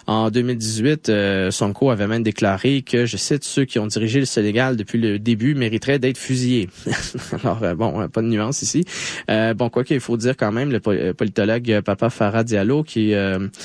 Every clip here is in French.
En 2018, Sonko avait même déclaré que, je cite, ceux qui ont dirigé le Sénégal depuis le début mériteraient d'être fusillés. Alors, pas de nuance ici. Quoi qu'il faut dire quand même, le politologue Papa Farah Diallo qui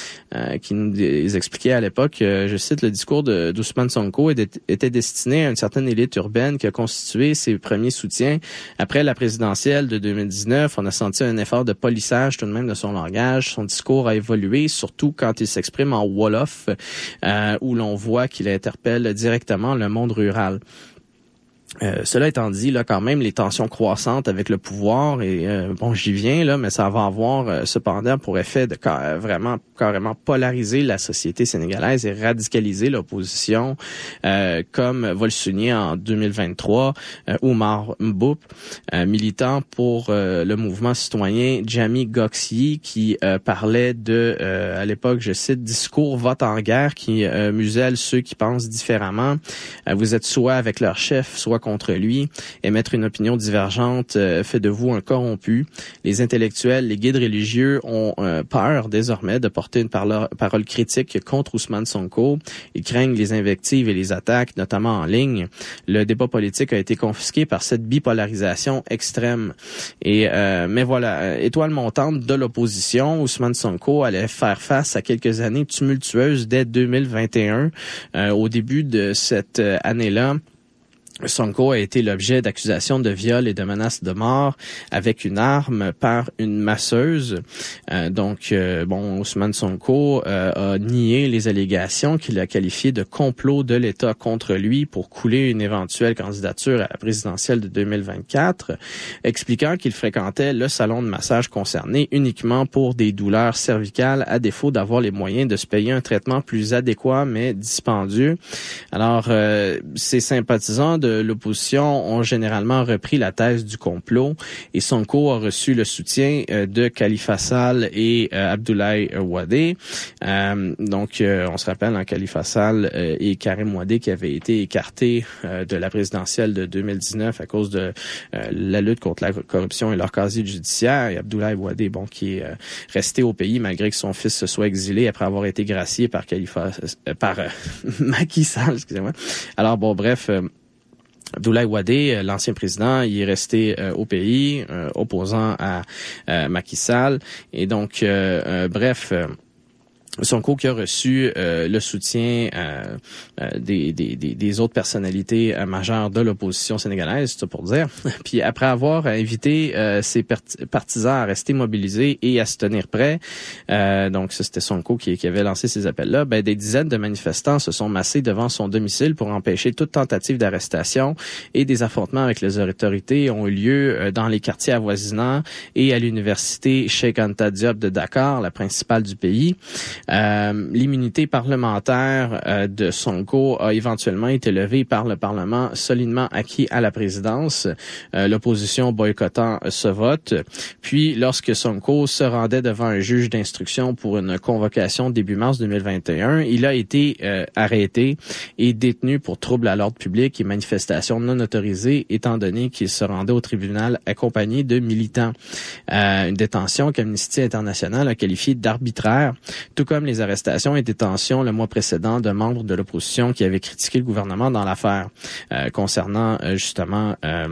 nous expliquait à l'époque, je cite, le discours d'Ousmane Sonko était destiné à une certaine élite urbaine qui a constitué ses premiers soutiens. Après la présidentielle de 2019, on a senti un effort de polissage tout de même de son langage. Son discours a évolué, surtout quand il s'exprime en Wolof, où l'on voit qu'il interpelle directement le monde rural. Cela étant dit, là, quand même, les tensions croissantes avec le pouvoir, et j'y viens, là, mais ça va avoir cependant pour effet de vraiment carrément polariser la société sénégalaise et radicaliser l'opposition, comme va le souligner en 2023 Oumar Mboup, militant pour le mouvement citoyen Jami Goxi, qui parlait à l'époque, je cite, discours vote en guerre qui muselle ceux qui pensent différemment. Vous êtes soit avec leur chef, soit contre lui. Émettre une opinion divergente fait de vous un corrompu. Les intellectuels, les guides religieux ont peur désormais de porter une parole critique contre Ousmane Sonko. Ils craignent les invectives et les attaques, notamment en ligne. Le débat politique a été confisqué par cette bipolarisation extrême. Mais voilà, étoile montante de l'opposition, Ousmane Sonko allait faire face à quelques années tumultueuses dès 2021. Au début de cette année-là, Sonko a été l'objet d'accusations de viol et de menaces de mort avec une arme par une masseuse. Ousmane Sonko a nié les allégations qu'il a qualifiées de complot de l'État contre lui pour couler une éventuelle candidature à la présidentielle de 2024, expliquant qu'il fréquentait le salon de massage concerné uniquement pour des douleurs cervicales à défaut d'avoir les moyens de se payer un traitement plus adéquat mais dispendieux. Alors, ses sympathisants de l'opposition ont généralement repris la thèse du complot et Sonko a reçu le soutien de Khalifa Sall et Abdoulaye Wade. On se rappelle, Khalifa Sall et Karim Wade qui avaient été écartés de la présidentielle de 2019 à cause de la lutte contre la corruption et leur casier judiciaire. Et Abdoulaye Wade, qui est resté au pays malgré que son fils se soit exilé après avoir été gracié par Macky Sall, excusez-moi. Alors Abdoulaye Wade, l'ancien président, il est resté au pays, opposant à Macky Sall. Et donc, Sonko qui a reçu le soutien des autres personnalités majeures de l'opposition sénégalaise, c'est ça pour dire. Puis après avoir invité ses partisans à rester mobilisés et à se tenir prêts, donc ça c'était Sonko qui avait lancé ces appels-là, des dizaines de manifestants se sont massés devant son domicile pour empêcher toute tentative d'arrestation et des affrontements avec les autorités ont eu lieu dans les quartiers avoisinants et à l'université Cheikh Anta Diop de Dakar, la principale du pays. L'immunité parlementaire de Sonko a éventuellement été levée par le Parlement solidement acquis à la présidence, l'opposition boycottant ce vote. Puis, lorsque Sonko se rendait devant un juge d'instruction pour une convocation début mars 2021, il a été arrêté et détenu pour trouble à l'ordre public et manifestation non autorisée, étant donné qu'il se rendait au tribunal accompagné de militants. Une détention qu'Amnesty International a qualifiée d'arbitraire, tout comme les arrestations et détentions le mois précédent de membres de l'opposition qui avaient critiqué le gouvernement dans l'affaire concernant justement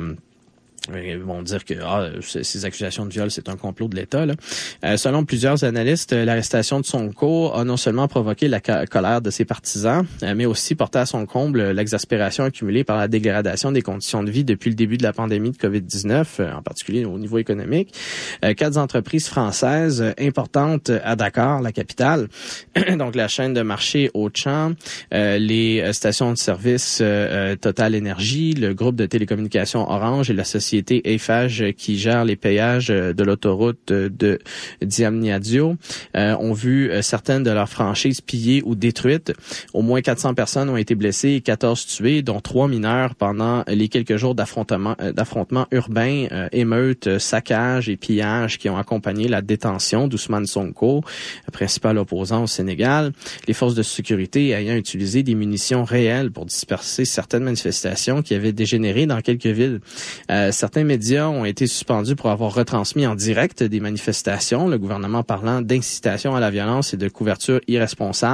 ils vont dire que ces accusations de viol, c'est un complot de l'État. Selon plusieurs analystes, l'arrestation de Sonko a non seulement provoqué la colère de ses partisans, mais aussi porté à son comble l'exaspération accumulée par la dégradation des conditions de vie depuis le début de la pandémie de COVID-19, en particulier au niveau économique. 4 entreprises françaises importantes à Dakar, la capitale, donc la chaîne de marché Auchan, les stations de service Total Énergie, le groupe de télécommunications Orange et la société Eiffage qui gère les péages de l'autoroute de Diamniadio ont vu certaines de leurs franchises pillées ou détruites. Au moins 400 personnes ont été blessées et 14 tuées, dont 3 mineurs pendant les quelques jours d'affrontements urbains, émeutes, saccages et pillages qui ont accompagné la détention d'Ousmane Sonko, principal opposant au Sénégal. Les forces de sécurité ayant utilisé des munitions réelles pour disperser certaines manifestations qui avaient dégénéré dans quelques villes. Certains médias ont été suspendus pour avoir retransmis en direct des manifestations, le gouvernement parlant d'incitation à la violence et de couverture irresponsable.